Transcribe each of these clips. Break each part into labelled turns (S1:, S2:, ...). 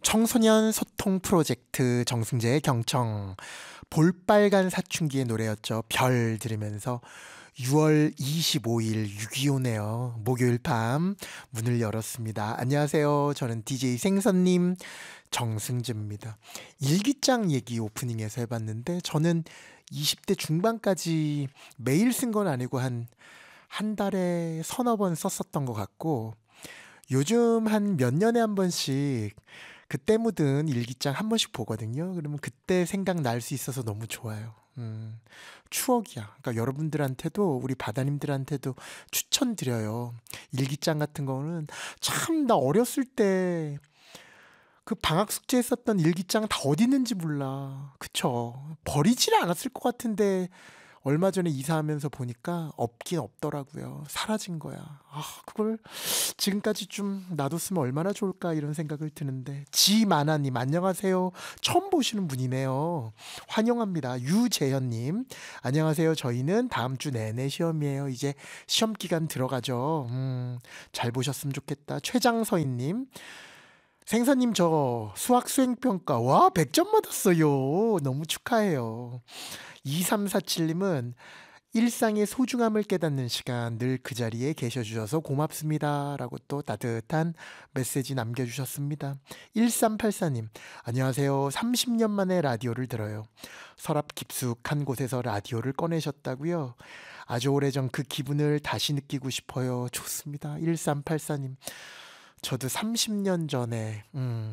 S1: 청소년 소통 프로젝트 정승재의 경청. 볼빨간 사춘기의 노래였죠. 별 들으면서 6월 25일 6.25네요. 목요일 밤 문을 열었습니다. 안녕하세요. 저는 DJ 생선님 정승재입니다. 일기장 얘기 오프닝에서 해봤는데 저는 20대 중반까지 매일 쓴 건 아니고 한 달에 서너 번 썼었던 것 같고, 요즘 한 몇 년에 한 번씩 그때 묻은 일기장 한 번씩 보거든요. 그러면 그때 생각날 수 있어서 너무 좋아요. 추억이야. 그러니까 여러분들한테도, 우리 바다님들한테도 추천드려요. 일기장 같은 거는 참, 나 어렸을 때 그 방학 숙제 했었던 일기장 다 어디 있는지 몰라. 그쵸? 버리질 않았을 것 같은데 얼마 전에 이사하면서 보니까 없긴 없더라고요. 사라진 거야. 그걸 지금까지 좀 놔뒀으면 얼마나 좋을까 이런 생각을 드는데. 지만아님 안녕하세요. 처음 보시는 분이네요. 환영합니다. 유재현님 안녕하세요. 저희는 다음 주 내내 시험이에요. 이제 시험 기간 들어가죠. 잘 보셨으면 좋겠다. 최장서인님 생사님 저 수학 수행평가 와 100점 받았어요. 너무 축하해요. 2347님은 일상의 소중함을 깨닫는 시간 늘 그 자리에 계셔주셔서 고맙습니다 라고 또 따뜻한 메시지 남겨주셨습니다. 1384님 안녕하세요. 30년 만에 라디오를 들어요. 서랍 깊숙한 곳에서 라디오를 꺼내셨다고요? 아주 오래전 그 기분을 다시 느끼고 싶어요. 좋습니다. 1384님 저도 30년 전에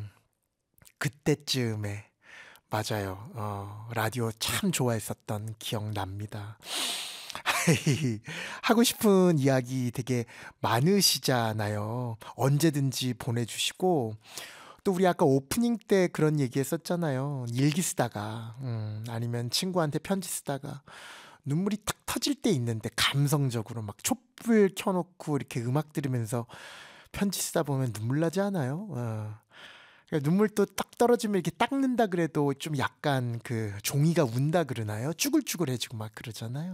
S1: 그때쯤에 맞아요. 라디오 참 좋아했었던 기억납니다. 하고 싶은 이야기 되게 많으시잖아요. 언제든지 보내주시고, 또 우리 아까 오프닝 때 그런 얘기 했었잖아요. 일기 쓰다가 아니면 친구한테 편지 쓰다가 눈물이 탁 터질 때 있는데, 감성적으로 막 촛불 켜놓고 이렇게 음악 들으면서 편지 쓰다 보면 눈물 나지 않아요? 그러니까 눈물 또 딱 떨어지면 이렇게 닦는다 그래도 좀 약간 그 종이가 운다 그러나요? 쭈글쭈글해지고 막 그러잖아요.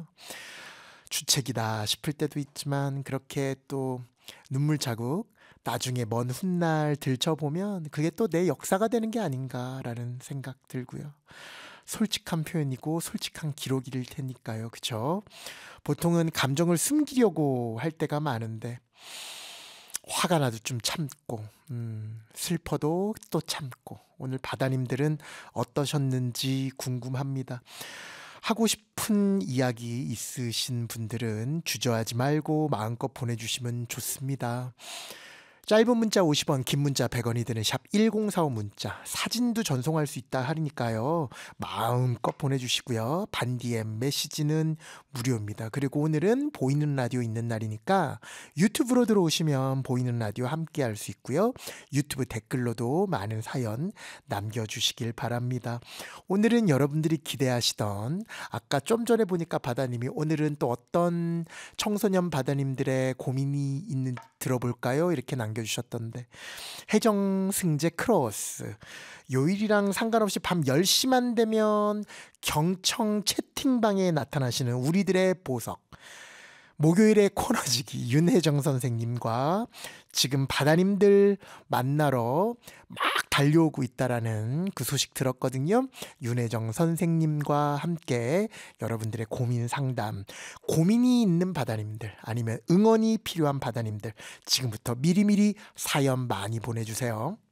S1: 주책이다 싶을 때도 있지만, 그렇게 또 눈물 자국 나중에 먼 훗날 들춰보면 그게 또 내 역사가 되는 게 아닌가라는 생각 들고요. 솔직한 표현이고 솔직한 기록일 테니까요. 그쵸? 보통은 감정을 숨기려고 할 때가 많은데, 화가 나도 좀 참고, 슬퍼도 또 참고. 오늘 바다님들은 어떠셨는지 궁금합니다. 하고 싶은 이야기 있으신 분들은 주저하지 말고 마음껏 보내주시면 좋습니다. 짧은 문자 50원, 긴 문자 100원이 드는 샵 1045 문자, 사진도 전송할 수 있다 하니까요. 마음껏 보내주시고요. 반디엠 메시지는 무료입니다. 그리고 오늘은 보이는 라디오 있는 날이니까 유튜브로 들어오시면 보이는 라디오 함께 할 수 있고요. 유튜브 댓글로도 많은 사연 남겨주시길 바랍니다. 오늘은 여러분들이 기대하시던, 아까 좀 전에 보니까 바다님이 오늘은 또 어떤 청소년 바다님들의 고민이 있는 들어볼까요? 이렇게 남겨주셨던데, 해정 승재 크로스 요일이랑 상관없이 밤 10시만 되면 경청 채팅방에 나타나시는 우리들의 보석, 목요일의 코너지기 윤혜정 선생님과 지금 바다님들 만나러 막 달려오고 있다라는 그 소식 들었거든요. 윤혜정 선생님과 함께 여러분들의 고민 상담, 고민이 있는 바다님들 아니면 응원이 필요한 바다님들, 지금부터 미리미리 사연 많이 보내주세요.